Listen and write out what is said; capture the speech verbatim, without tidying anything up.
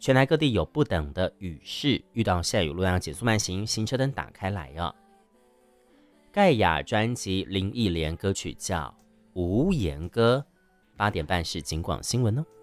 全台各地有不等的雨势，遇到下雨路要减速慢行，行车灯打开来哦。盖亚专辑林忆莲歌曲叫《无言歌》，八点半是警广新闻哦。